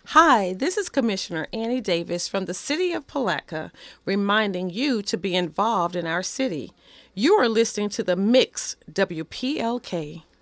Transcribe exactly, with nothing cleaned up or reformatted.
Hi, this is Commissioner Annie Davis from the City of Palatka, reminding you to be involved in our city. You are listening to the Mix W P L K.